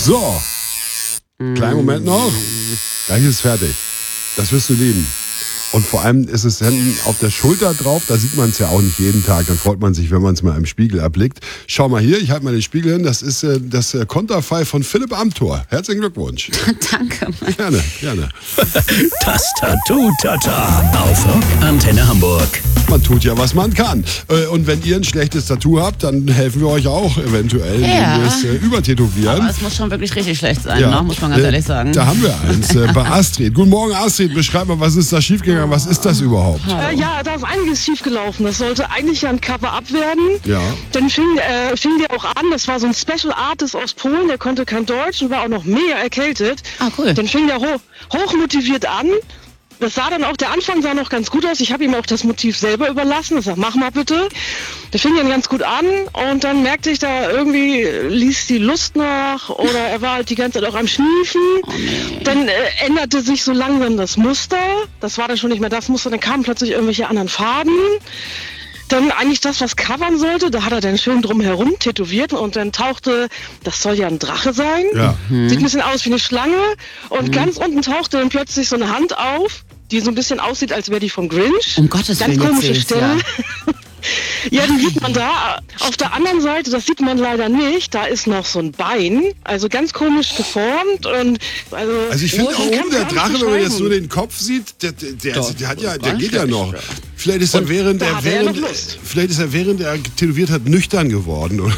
So, kleinen Moment noch. Gleich ist fertig. Das wirst du lieben. Und vor allem ist es hinten auf der Schulter drauf, da sieht man es ja auch nicht jeden Tag. Dann freut man sich, wenn man es mal im Spiegel erblickt. Schau mal hier, ich halte mal den Spiegel hin. Das ist das Konterfei von Philipp Amthor. Herzlichen Glückwunsch. Danke. Gerne, gerne. Das Tattoo-Tata auf Rock Antenne Hamburg. Man tut ja, was man kann. Und wenn ihr ein schlechtes Tattoo habt, dann helfen wir euch auch eventuell, indem wir es übertätowieren. Aber es muss schon wirklich richtig schlecht sein, ne? Muss man ganz ehrlich sagen. Da haben wir eins bei Astrid. Guten Morgen, Astrid. Beschreib mal, was ist da schiefgegangen? Was ist das überhaupt? Ja, da ist einiges schiefgelaufen. Das sollte eigentlich ja ein Cover-Up werden. Ja. Dann fing der auch an. Das war so ein Special Artist aus Polen. Der konnte kein Deutsch und war auch noch mega erkältet. Ah, cool. Dann fing der hoch motiviert an. Das sah dann auch, der Anfang sah noch ganz gut aus. Ich habe ihm auch das Motiv selber überlassen. Ich sag, mach mal bitte. Der fing dann ganz gut an und dann merkte ich da irgendwie, ließ die Lust nach oder er war halt die ganze Zeit auch am Schniefen. Oh, nee. Dann änderte sich so langsam das Muster. Das war dann schon nicht mehr das Muster. Dann kamen plötzlich irgendwelche anderen Farben. Dann eigentlich das, was covern sollte, da hat er dann schön drumherum tätowiert und dann tauchte, das soll ja ein Drache sein. Ja. Sieht ein bisschen aus wie eine Schlange und ganz unten tauchte dann plötzlich so eine Hand auf, die so ein bisschen aussieht, als wäre die vom Grinch. Um Gottes Ganz Willen, komische erzähl's, Stelle. Ja, die sieht man da. Auf der anderen Seite, das sieht man leider nicht, da ist noch so ein Bein, also ganz komisch geformt und Also ich finde ich auch kann's oben der gar nicht Drache, wenn man jetzt beschreiben. nur den Kopf sieht, der geht ja noch. Ja. Vielleicht ist er während da hat er noch Lust. während er tätowiert hat, nüchtern geworden. Oder?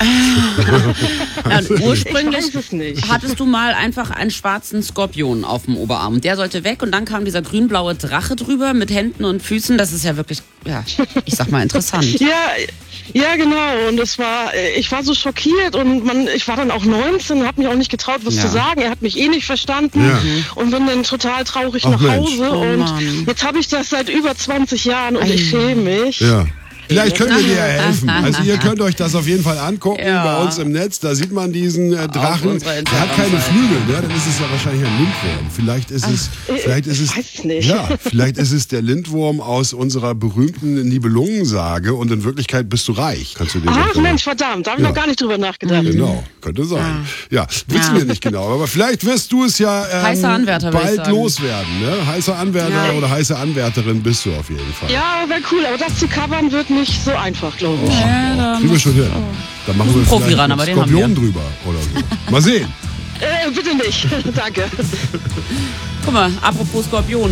Ja, und ursprünglich Ich weiß es nicht. hattest du mal einfach einen schwarzen Skorpion auf dem Oberarm. Der sollte weg und dann kam dieser grün-blaue Drache drüber mit Händen und Füßen. Das ist ja wirklich, ja, ich sag mal interessant. Ja, genau. Und ich war so schockiert und ich war dann auch 19 und habe mich auch nicht getraut, was Ja. zu sagen. Er hat mich eh nicht verstanden Ja. und bin dann total traurig Ach, nach Mensch. Hause. Oh, und Mann. jetzt habe ich das seit über 20 Jahren und ich schäme mich. Ja. Vielleicht können wir dir ja helfen. Also ihr könnt euch das auf jeden Fall angucken Ja. bei uns im Netz. Da sieht man diesen Drachen. unserer Der hat keine Instagram-Seite. Flügel, ne? Dann ist es ja wahrscheinlich ein Lindwurm. Vielleicht ist es, ich weiß es nicht. Ja, vielleicht ist es der Lindwurm aus unserer berühmten Nibelungensage und in Wirklichkeit bist du reich. Kannst du dir Ach doch- Mensch, verdammt, da habe ich Ja. noch gar nicht drüber nachgedacht. Genau, könnte sein. Ja, wissen wir nicht genau, aber vielleicht wirst du es ja Heißer Anwärter, würde ich bald sagen. loswerden. Ne? Heißer Anwärter oder heiße Anwärterin bist du auf jeden Fall. Ja, wäre cool, aber das zu covern wird nicht so einfach, glaube ich. Kriegen wir schon hin. Da machen wir ein Profi vielleicht ran, mit aber den haben Skorpion wir. drüber oder so. Mal sehen. Bitte nicht. Danke. Guck mal, apropos Skorpion.